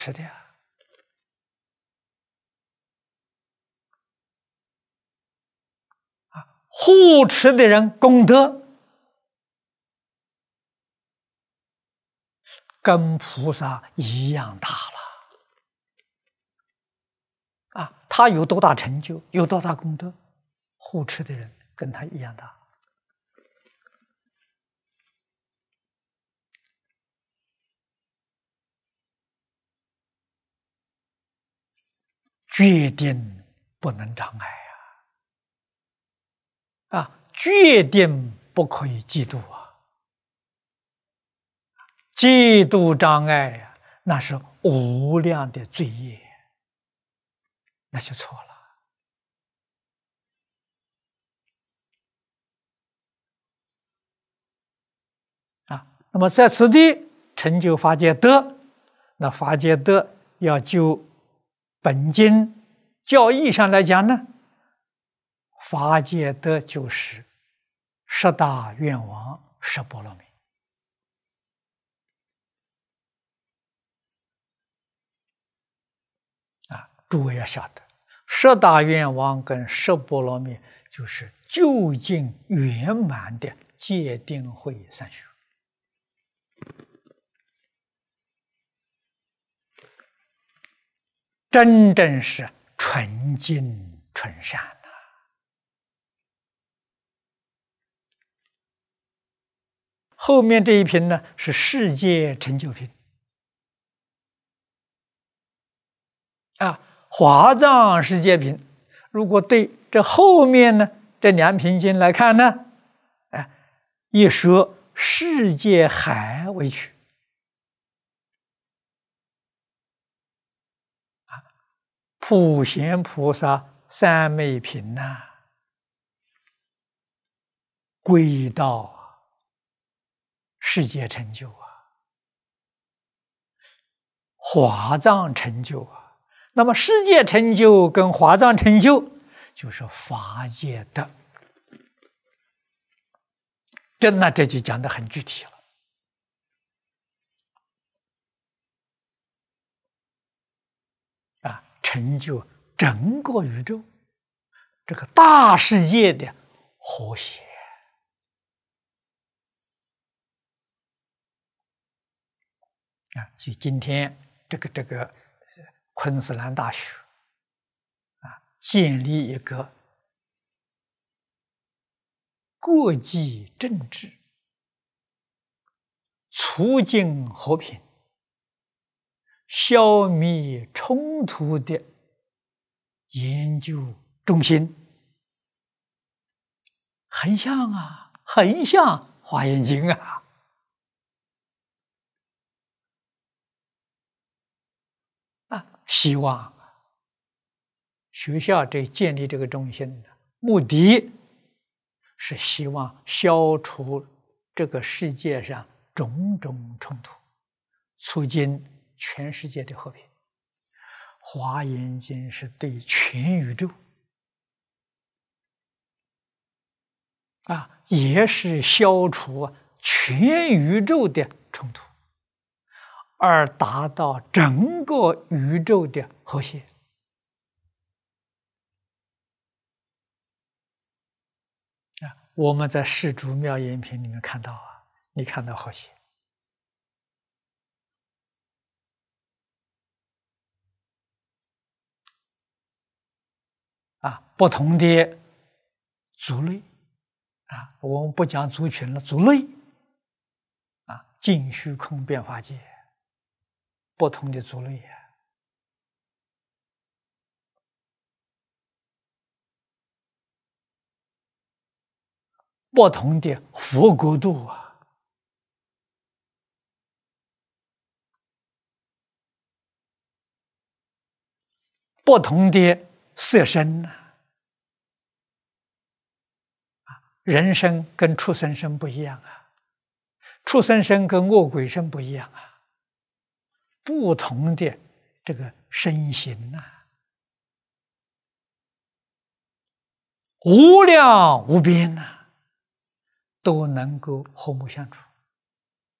是的呀。护持的人功德跟菩萨一样大了他有多大成就，有多大功德，护持的人跟他一样大。决定不能障碍决定不可以嫉妒嫉妒障碍那是无量的罪业，那就错了那么在此地成就法界德，那法界德要就本经教义上来讲呢，法界德就是十大愿王十波罗蜜诸位要晓得，十大愿王跟十波罗蜜就是究竟圆满的戒定慧三学真正是纯净纯善后面这一品呢是世界成就品华藏世界品，如果对这后面呢这两品经来看呢，一说世界海为取普贤菩萨三昧品归到世界成就华藏成就那么世界成就跟华藏成就就是法界德，这就讲得很具体了成就整个宇宙这个大世界的和谐所以今天这个昆士兰大学建立一个国际政治促进和平消灭冲突的研究中心，很像很像华严经希望学校建立这个中心目的是希望消除这个世界上种种冲突，促进全世界的和平。华严经是对全宇宙也是消除全宇宙的冲突，而达到整个宇宙的和谐我们在释诸妙严品里面看到你看到和谐不同的族类我们不讲族群了，族类尽虚空变法界不同的族类不同的佛国度不同的色身人身跟畜生身不一样畜生身跟恶鬼身不一样不同的这个身形无量无边都能够和睦相处